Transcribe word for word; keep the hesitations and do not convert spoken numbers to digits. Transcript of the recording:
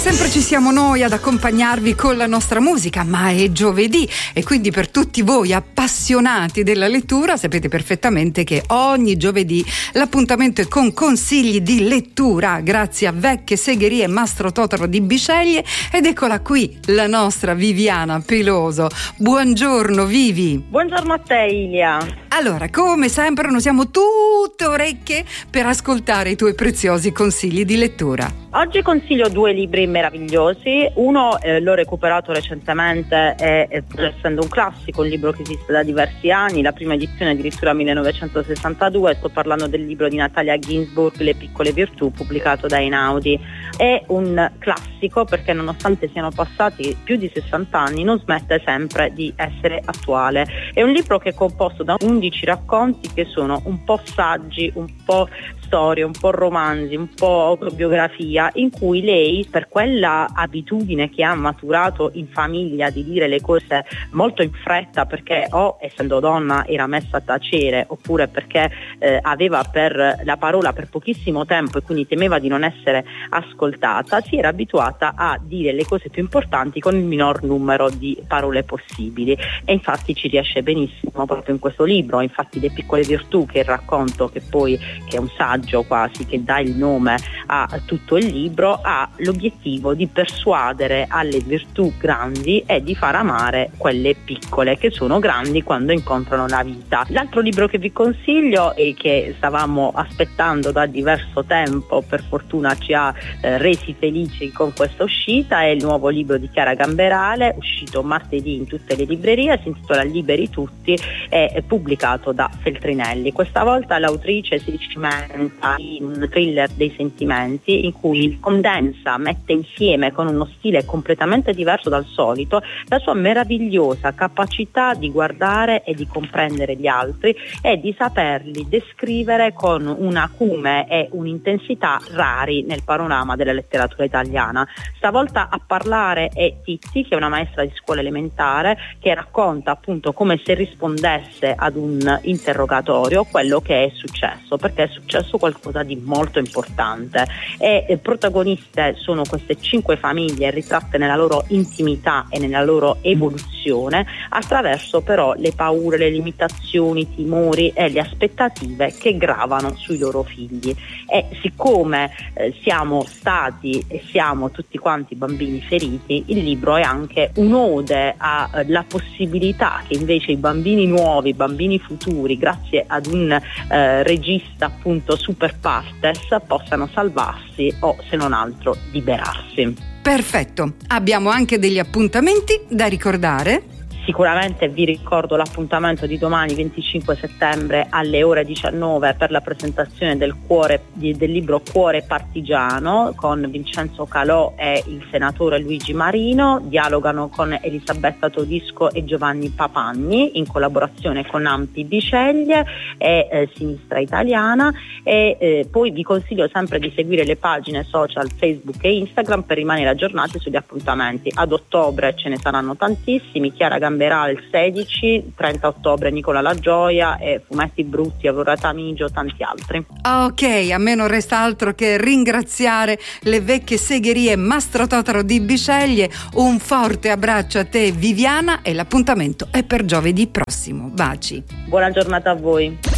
sempre ci siamo noi ad accompagnarvi con la nostra musica, ma è giovedì e quindi per tutti voi appassionati della lettura sapete perfettamente che ogni giovedì l'appuntamento è con consigli di lettura grazie a Vecchie Segherie Mastro Totaro di Bisceglie, ed eccola qui la nostra Viviana Peloso. Buongiorno Vivi. Buongiorno a te Ilia. Allora, come sempre noi siamo tutte orecchie per ascoltare i tuoi preziosi consigli di lettura. Oggi consiglio due libri meravigliosi. Uno eh, l'ho recuperato recentemente, è, è, essendo un classico, un libro che esiste da diversi anni, la prima edizione addirittura millenovecentosessantadue. Sto parlando del libro di Natalia Ginzburg, Le piccole virtù, pubblicato da Einaudi. È un classico perché nonostante siano passati più di sessanta anni non smette sempre di essere attuale. È un libro che è composto da undici racconti che sono un po' saggi, un po' storie, un po' romanzi, un po' autobiografia, in cui lei, per quella abitudine che ha maturato in famiglia di dire le cose molto in fretta, perché o essendo donna era messa a tacere, oppure perché eh, aveva per la parola per pochissimo tempo e quindi temeva di non essere ascoltata, si era abituata a dire le cose più importanti con il minor numero di parole possibili, e infatti ci riesce benissimo proprio in questo libro. Infatti Le piccole virtù, che è il racconto che poi che è un saggio quasi che dà il nome a tutto il libro, ha l'obiettivo di persuadere alle virtù grandi e di far amare quelle piccole che sono grandi quando incontrano la vita. L'altro libro che vi consiglio e che stavamo aspettando da diverso tempo, per fortuna ci ha eh, resi felici con questa uscita, è il nuovo libro di Chiara Gamberale, uscito martedì in tutte le librerie, si intitola Liberi tutti, è pubblicato da Feltrinelli. Questa volta l'autrice si cimenta in un thriller dei sentimenti in cui condensa, mette insieme con uno stile completamente diverso dal solito la sua meravigliosa capacità di guardare e di comprendere gli altri e di saperli descrivere con un acume e un'intensità rari nel panorama della letteratura italiana. Stavolta a parlare è Tizi, che è una maestra di scuola elementare che racconta appunto come se rispondesse ad un interrogatorio quello che è successo, perché è successo qualcosa di molto importante, e eh, protagoniste sono queste cinque famiglie ritratte nella loro intimità e nella loro evoluzione, attraverso però le paure, le limitazioni, i timori e le aspettative che gravano sui loro figli. E siccome eh, siamo stati e siamo tutti quanti bambini feriti, il libro è anche un'ode alla possibilità che invece i bambini nuovi, i bambini futuri, grazie ad un eh, regista appunto super partes, possano salvarsi o se non altro liberarsi. Perfetto, abbiamo anche degli appuntamenti da ricordare. Sicuramente vi ricordo l'appuntamento di domani venticinque settembre alle ore diciannove per la presentazione del, cuore, del libro Cuore Partigiano con Vincenzo Calò e il senatore Luigi Marino. Dialogano con Elisabetta Todisco e Giovanni Papagni in collaborazione con Ampi Bisceglie e eh, Sinistra Italiana, e eh, poi vi consiglio sempre di seguire le pagine social Facebook e Instagram per rimanere aggiornati sugli appuntamenti. Ad ottobre ce ne saranno tantissimi: Chiara Gamberale il sedici, trenta ottobre Nicola La Gioia e Fumetti Brutti, Aurora Tamigio, tanti altri. Ok, a me non resta altro che ringraziare le Vecchie Segherie Mastro Totaro di Bisceglie. Un forte abbraccio a te Viviana e l'appuntamento è per giovedì prossimo. Baci. Buona giornata a voi.